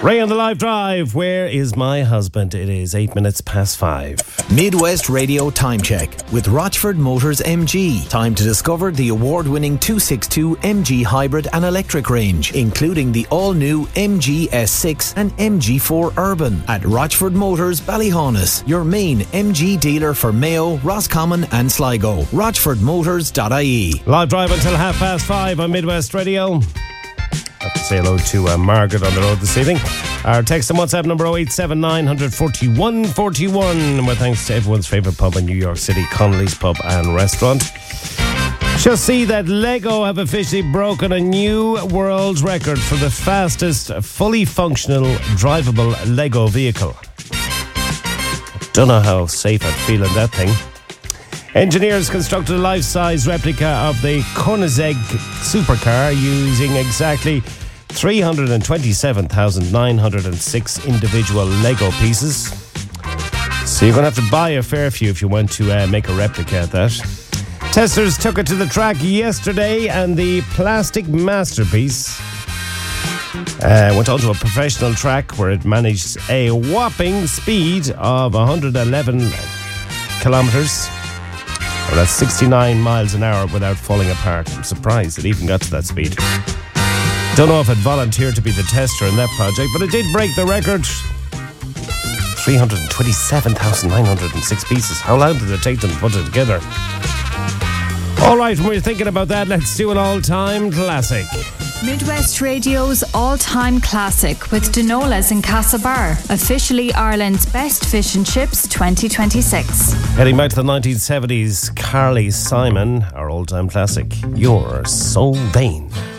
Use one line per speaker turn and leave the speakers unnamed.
Ray on the live drive. Where is my husband? It is 8 minutes past 5.
Midwest Radio Time Check with Rochford Motors MG. Time to discover the award-winning 262 MG hybrid and electric range, including the all-new MG S6 and MG4 Urban at Rochford Motors Ballyhaunis, your main MG dealer for Mayo, Roscommon and Sligo. RochfordMotors.ie.
Live drive until 5:30 on Midwest Radio. Have to say hello to Margaret on the road this evening. Our text and WhatsApp number 087 941 41. With thanks to everyone's favourite pub in New York City, Connolly's Pub and Restaurant. Just see that Lego have officially broken a new world record for the fastest fully functional drivable Lego vehicle. Don't know how safe I'd feel in that thing. Engineers constructed a life-size replica of the Koenigsegg supercar using exactly 327,906 individual Lego pieces. So you're going to have to buy a fair few if you want to make a replica of that. Testers took it to the track yesterday and the plastic masterpiece went onto a professional track where it managed a whopping speed of 111 kilometres. Or that's 69 miles an hour without falling apart. I'm surprised it even got to that speed. Don't know if it volunteered to be the tester in that project, but it did break the record. 327,906 pieces. How long did it take them to put it together? All right, when we're thinking about that, let's do an all-time classic.
Midwest Radio's all-time classic with Dinolas in Castlebar, officially Ireland's best fish and chips 2026.
Heading back to the 1970s, Carly Simon, our all-time classic, You're So Vain.